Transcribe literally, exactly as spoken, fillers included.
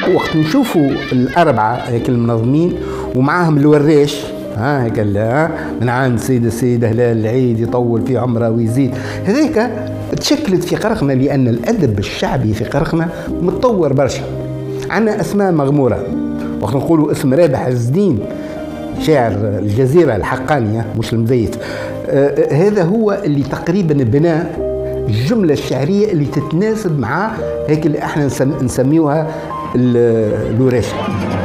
وقت نشوفوا الأربعة هيك المنظمين ومعاهم الوراش، ها هيك من عند سيد السيد هلال العيد يطول في عمره ويزيد، هذيك تشكلت في قرقنا لأن الأدب الشعبي في قرقنا متطور برشا. عندنا أسماء مغمورة، وقت نقولوا اسم رابح عز الدين شاعر الجزيرة الحقانية مش المزيت، آه هذا هو اللي تقريبا بناء الجملة الشعرية اللي تتناسب مع هيك اللي احنا نسميوها الوراشة.